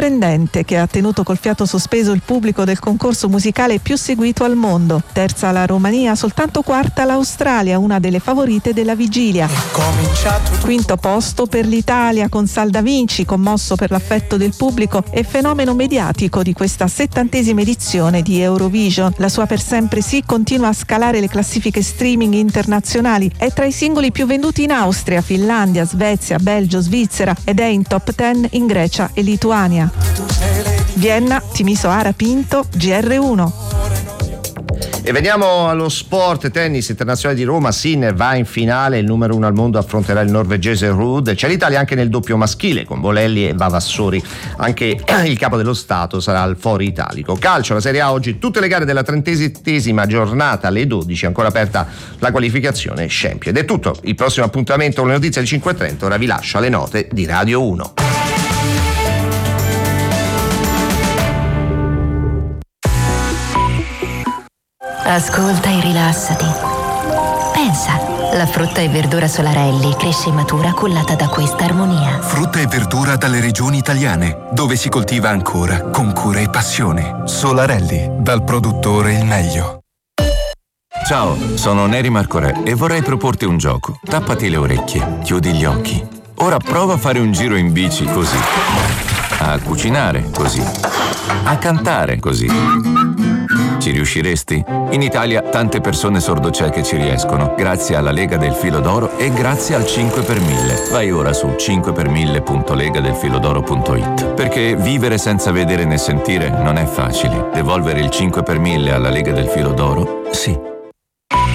sorprendente che ha tenuto col fiato sospeso il pubblico del concorso musicale più seguito al mondo. Terza la Romania, soltanto quarta l'Australia, una delle favorite della vigilia. Quinto posto per l'Italia con Sal Da Vinci, commosso per l'affetto del pubblico e fenomeno mediatico di questa 70ª edizione di Eurovision. La sua Per sempre sì continua a scalare le classifiche streaming internazionali, è tra i singoli più venduti in Austria, Finlandia, Svezia, Belgio, Svizzera ed è in top 10 in Grecia e Lituania. Vienna, Timisoara Pinto, GR1. E veniamo allo sport. Tennis internazionale di Roma, Sinner va in finale, il numero 1 al mondo affronterà il norvegese Ruud. C'è l'Italia anche nel doppio maschile con Bolelli e Vavassori, anche il capo dello Stato sarà al Foro Italico. Calcio, la Serie A oggi tutte le gare della 37ª giornata alle 12, ancora aperta la qualificazione Champions. Ed è tutto, il prossimo appuntamento con le notizie alle 5:30, ora vi lascio alle note di Radio 1. Ascolta e rilassati. Pensa, la frutta e verdura Solarelli cresce e matura cullata da questa armonia. Frutta e verdura dalle regioni italiane, dove si coltiva ancora con cura e passione. Solarelli, dal produttore il meglio. Ciao, sono Neri Marcorè e vorrei proporti un gioco. Tappati le orecchie, chiudi gli occhi. Ora prova a fare un giro in bici così. A cucinare così. A cantare così. Ci riusciresti? In Italia tante persone sordocieche ci riescono, grazie alla Lega del Filo d'Oro e grazie al 5 per 1000. Vai ora su 5per1000.legadelfilodoro.it. Perché vivere senza vedere né sentire non è facile. Devolvere il 5 per 1000 alla Lega del Filo d'Oro? Sì.